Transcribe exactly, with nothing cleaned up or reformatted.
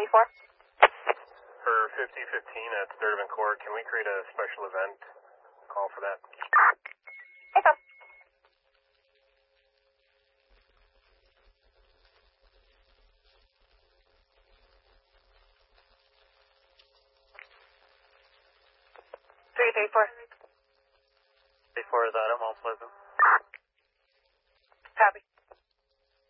four. For fifty fifteen at Third and Court, can we create a special event call for that? Hey, Tom. three three four. three four is out at Mount Pleasant. Copy.